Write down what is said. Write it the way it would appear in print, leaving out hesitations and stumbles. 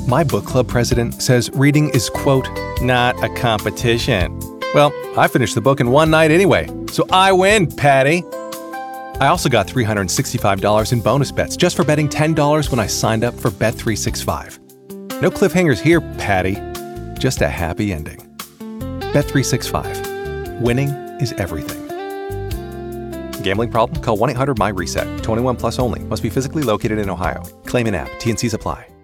My book club president says reading is, quote, not a competition. Well, I finished the book in one night anyway, so I win, Patty. I also got $365 in bonus bets just for betting $10 when I signed up for Bet365. No cliffhangers here, Patty. Just a happy ending. Bet365. Winning is everything. Gambling problem? Call 1-800-MY-RESET. 21 plus only. Must be physically located in Ohio. Claim in app. T&Cs apply.